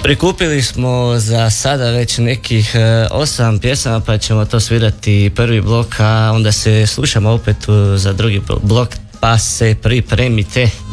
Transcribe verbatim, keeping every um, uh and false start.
Prikupili smo za sada već nekih e, osam pjesama, pa ćemo to svirati prvi blok, a onda se slušamo opet za drugi blok, pa se pripremite.